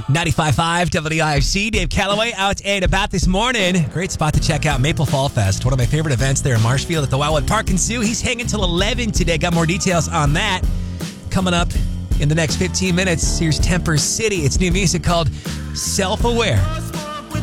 95.5 WIFC. Dave Calloway out and about this morning. Great spot to check out Maple Fall Fest, one of my favorite events there in Marshfield at the Wildwood Park and Zoo. He's hanging till 11 today. Got more details on that coming up in the next 15 minutes. Here's Temper City. It's new music called Self-Aware.